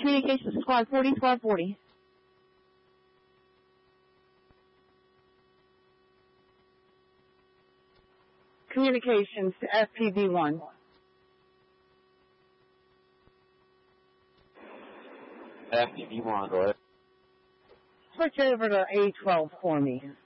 Communications Squad 40-1240. Communications to FPV-1. FPV-1, go ahead. Switch over to A12 for me.